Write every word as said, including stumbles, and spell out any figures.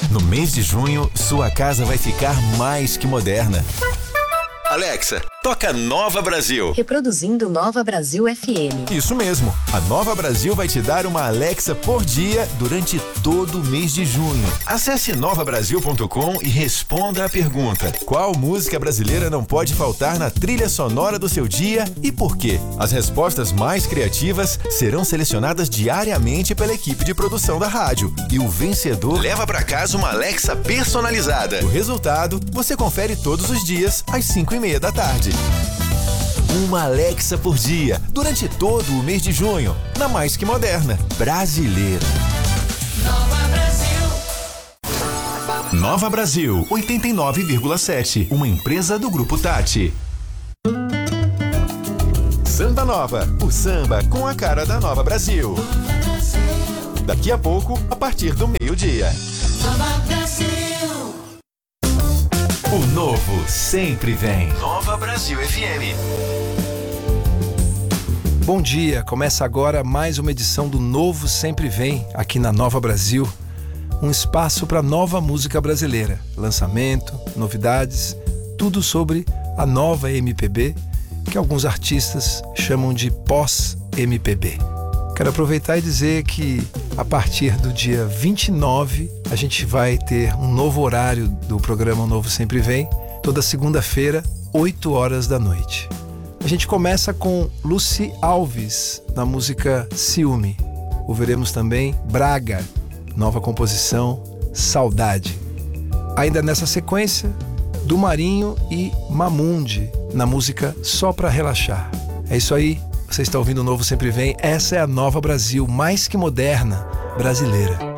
No mês de junho, sua casa vai ficar mais que moderna. Alexa, toca Nova Brasil. Reproduzindo Nova Brasil F M. Isso mesmo. A Nova Brasil vai te dar uma Alexa por dia durante todo o mês de junho. Acesse nova brasil ponto com e responda a pergunta: qual música brasileira não pode faltar na trilha sonora do seu dia e por quê? As respostas mais criativas serão selecionadas diariamente pela equipe de produção da rádio e o vencedor leva para casa uma Alexa personalizada. O resultado você confere todos os dias às cinco e meia da tarde. Uma Alexa por dia, durante todo o mês de junho, na mais que moderna, brasileira. Nova Brasil. Nova Brasil, oitenta e nove vírgula sete, uma empresa do Grupo Tati. Samba Nova, o samba com a cara da Nova Brasil. Daqui a pouco, a partir do meio-dia. Nova Brasil. O novo sempre vem. Nova Brasil F M. Bom dia, começa agora mais uma edição do Novo Sempre Vem, aqui na Nova Brasil. Um espaço para nova música brasileira, lançamento, novidades, tudo sobre a nova M P B, que alguns artistas chamam de pós-M P B. Quero aproveitar e dizer que a partir do dia vinte e nove a gente vai ter um novo horário do programa O Novo Sempre Vem, toda segunda-feira, oito horas da noite. A gente começa com Lucy Alves, na música Ciúme. Ouviremos também Braga, nova composição Saudade. Ainda nessa sequência, do Marinho e Mamundi, na música Só Pra Relaxar. É isso aí, você está ouvindo O Novo Sempre Vem. Essa é a Nova Brasil, mais que moderna, brasileira.